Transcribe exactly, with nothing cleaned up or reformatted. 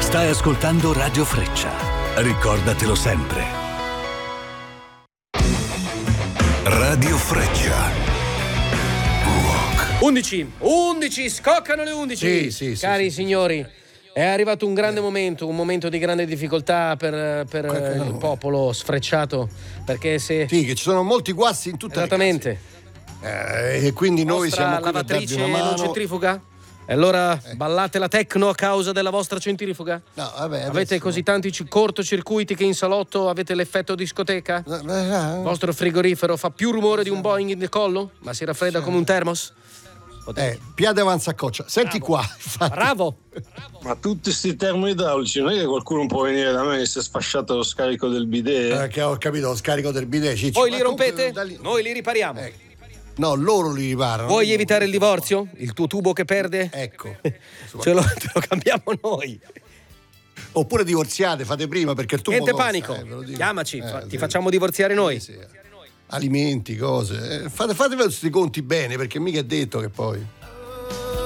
Stai ascoltando Radio Freccia. Ricordatelo sempre. Radio Freccia. Rock. undici, undici, scoccano le undici. Sì, sì, sì, Cari sì, signori, è arrivato un grande momento, un momento di grande difficoltà per, per eh, il popolo sfrecciato, perché se... Sì, che ci sono molti guasti in tutte Esattamente. le case. Eh, e quindi noi Vostra siamo qui per darvi lavatrice una mano. non centrifuga? E allora ballate la techno a causa della vostra centrifuga? No, vabbè, Avete adesso- così tanti ci- cortocircuiti che in salotto avete l'effetto discoteca? Eh, Il vostro frigorifero fa più rumore di un Boeing in decollo? Ma si raffredda come un termos? Eh, piade avanza a coccia. Senti qua, infatti. Bravo! Ma tutti sti termoidraulici, non è che qualcuno può venire da me e si è sfasciato lo scarico del bidet? Eh, che ho capito, lo scarico del bidet. Ciccio. Voi Ma li rompete? comunque da lì- Noi li ripariamo. Eh, No, loro li riparano. Vuoi evitare il divorzio? Il tuo tubo che perde? Ecco. Ce lo, te lo cambiamo noi. Oppure divorziate, fate prima perché il tubo Niente costa, panico. eh, ve lo dico. Chiamaci, Eh, fa- ti sì. facciamo divorziare noi. Sì, sì. Alimenti, cose. Eh, fate, fatevi questi conti bene perché mica è detto che poi.